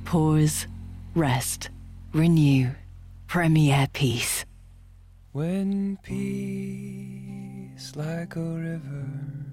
Pause, rest, renew. Premier Peace. When peace like a river